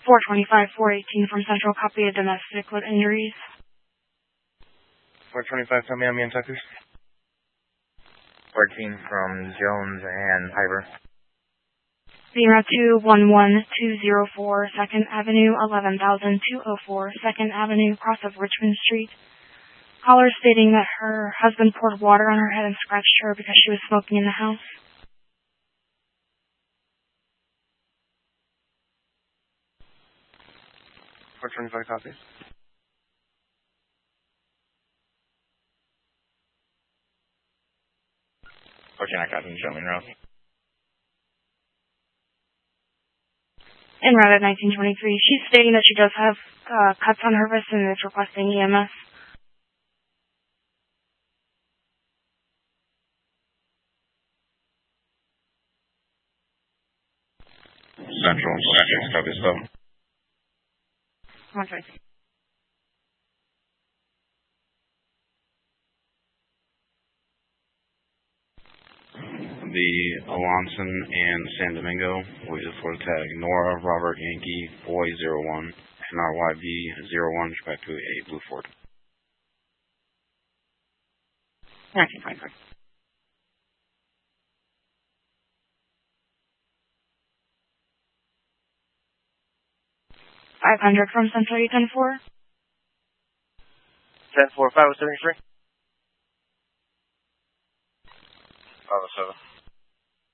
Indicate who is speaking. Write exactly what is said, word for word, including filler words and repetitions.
Speaker 1: four twenty-five, four eighteen from Central, copy of domestic with injuries.
Speaker 2: four twenty-five, tell me I'm in Tuckers.
Speaker 3: fourteen from Jones and Piper.
Speaker 1: zero two one one two zero four second Avenue, eleven thousand two oh four second Avenue, cross of Richmond Street. Caller stating that her husband poured water on her head and scratched her because she was smoking in the house.
Speaker 2: four twenty-five, copy.
Speaker 3: fourteen, I got in Sherman Road.
Speaker 1: En route at nineteen twenty-three. She's stating that she does have uh, cuts on her wrist and is requesting E M S.
Speaker 3: Central, six, copy, so.
Speaker 1: Okay.
Speaker 3: The Alonson and San Domingo, we just for tag Nora, Robert, Yankee, Boy zero one, N R Y B zero one, back to a Blue Ford.
Speaker 1: nineteen twenty-three. five hundred from Central eight ten four.
Speaker 2: ten four, five oh seven three.
Speaker 3: five oh seven.